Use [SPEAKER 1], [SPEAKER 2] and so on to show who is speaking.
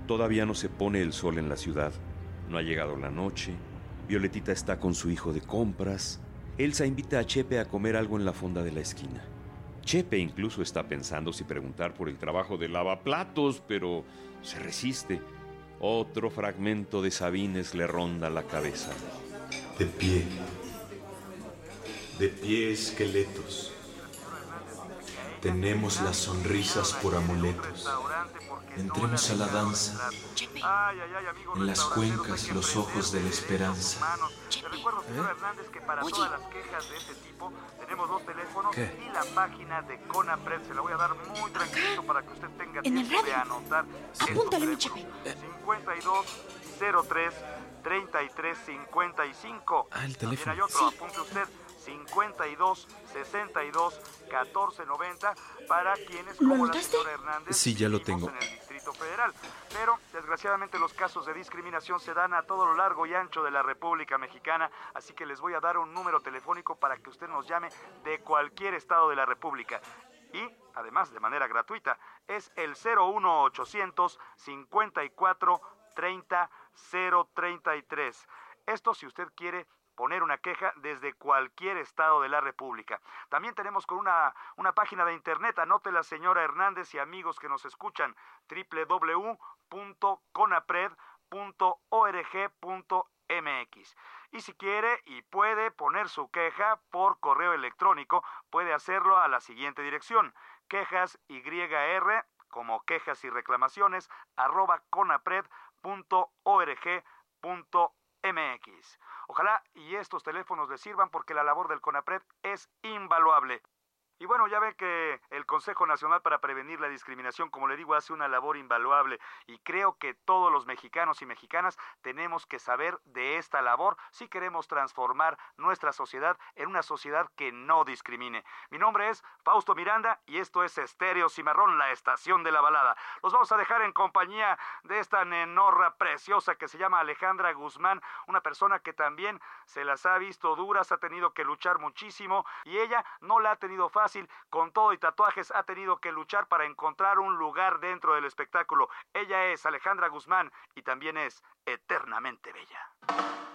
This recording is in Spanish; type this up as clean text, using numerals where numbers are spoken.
[SPEAKER 1] Todavía no se pone el sol en la ciudad. No ha llegado la noche. Violetita está con su hijo de compras. Elsa invita a Chepe a comer algo en la fonda de la esquina. Chepe incluso está pensando si preguntar por el trabajo de lavaplatos, pero se resiste. Otro fragmento de Sabines le ronda la cabeza.
[SPEAKER 2] De pie esqueletos. Tenemos las sonrisas por amuletos. Entremos a la danza.
[SPEAKER 3] Chepe.
[SPEAKER 2] En las cuencas los ojos de la esperanza.
[SPEAKER 3] Chepe.
[SPEAKER 4] Para todas las quejas de este tipo tenemos los teléfonos y la página de CONAPRED. Se la voy a dar muy tranquilo para que usted tenga
[SPEAKER 3] En el
[SPEAKER 4] tiempo de
[SPEAKER 3] radio.
[SPEAKER 4] anotar.
[SPEAKER 3] Apúntale, mi Chepe.
[SPEAKER 4] 5203 3355.
[SPEAKER 2] El
[SPEAKER 4] También
[SPEAKER 2] teléfono.
[SPEAKER 4] hay otro, apunte usted. 52 62 14 90 para quienes
[SPEAKER 3] ¿Lo
[SPEAKER 4] como la
[SPEAKER 3] anotaste?
[SPEAKER 4] señora Hernández
[SPEAKER 2] Sí, ya lo
[SPEAKER 4] vivimos
[SPEAKER 2] tengo.
[SPEAKER 4] en el Distrito Federal. Pero desgraciadamente los casos de discriminación se dan a todo lo largo y ancho de la República Mexicana, así que les voy a dar un número telefónico para que usted nos llame de cualquier estado de la República. Y, además, de manera gratuita, es el 01800 54 30 033. Esto si usted quiere poner una queja desde cualquier estado de la República. También tenemos con una página de internet, anote la señora Hernández y amigos que nos escuchan, www.conapred.org.mx. Y si quiere y puede poner su queja por correo electrónico, puede hacerlo a la siguiente dirección: quejasyr, como quejas y reclamaciones, @conapred.org.mx. Ojalá y estos teléfonos les sirvan porque la labor del CONAPRED es invaluable. Y bueno, ya ven que el Consejo Nacional para Prevenir la Discriminación, como le digo, hace una labor invaluable y creo que todos los mexicanos y mexicanas tenemos que saber de esta labor si queremos transformar nuestra sociedad en una sociedad que no discrimine. Mi nombre es Fausto Miranda y esto es Estéreo Cimarrón, la estación de la balada. Los vamos a dejar en compañía de esta nenorra preciosa que se llama Alejandra Guzmán, una persona que también se las ha visto duras, ha tenido que luchar muchísimo y ella no la ha tenido fácil. Con todo y tatuajes ha tenido que luchar para encontrar un lugar dentro del espectáculo. Ella es Alejandra Guzmán y también es eternamente bella.